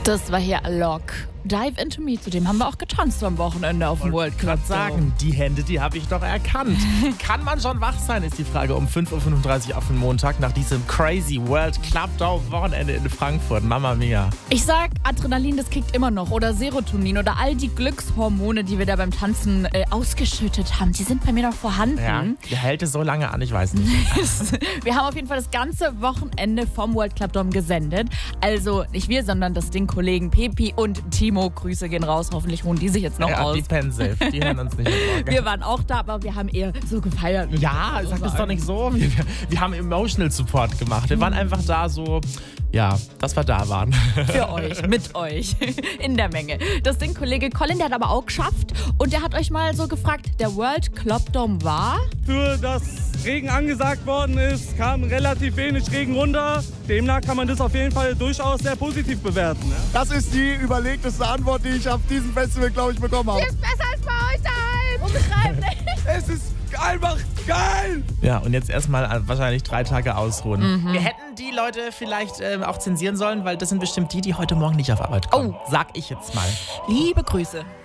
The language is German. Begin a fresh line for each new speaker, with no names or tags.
Das war hier Alok. Dive Into Me, zu dem haben wir auch getanzt am Wochenende auf dem World Club.
Sagen, die Hände, die habe ich doch erkannt. Kann man schon wach sein, ist die Frage um 5.35 Uhr auf den Montag nach diesem crazy World Club Wochenende in Frankfurt. Mama mia.
Ich sag, Adrenalin, das kickt immer noch. Oder Serotonin oder all die Glückshormone, die wir da beim Tanzen ausgeschüttet haben, die sind bei mir noch vorhanden.
Ja, der hält es so lange an, ich weiß nicht.
Wir haben auf jeden Fall das ganze Wochenende vom World Club Dome gesendet. Also nicht wir, sondern das Ding-Kollegen Pepi und Timo. Grüße gehen raus. Hoffentlich ruhen die sich jetzt noch aus.
Die pennen safe. Die hören uns nicht mehr.
Wir waren auch da, aber wir haben eher so gefeiert.
Ja, sag das doch nicht so. Wir haben Emotional Support gemacht. Wir waren einfach da so, ja, dass wir da waren.
Für euch, mit euch, in der Menge. Das Ding-Kollege Colin, der hat aber auch geschafft. Und der hat euch mal so gefragt, der World Club Dome war?
Für das Regen angesagt worden ist, kam relativ wenig Regen runter. Demnach kann man das auf jeden Fall durchaus sehr positiv bewerten. Ja?
Das ist die überlegteste Antwort, die ich auf diesem Festival, glaube ich, bekommen habe.
Die ist besser als bei euch daheim. Unbeschreiblich.
Es ist einfach geil!
Ja, und jetzt erstmal wahrscheinlich 3 Tage ausruhen. Wir hätten die Leute vielleicht auch zensieren sollen, weil das sind bestimmt die heute Morgen nicht auf Arbeit kommen.
Oh.
Sag ich jetzt mal.
Liebe Grüße.